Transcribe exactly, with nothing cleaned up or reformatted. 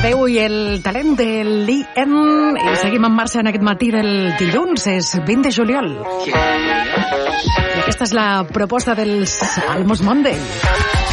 Déu i el talent de l'I N i seguim en marxa en aquest matí del dilluns, és vint de juliol. I aquesta és la proposta dels Almost Monday.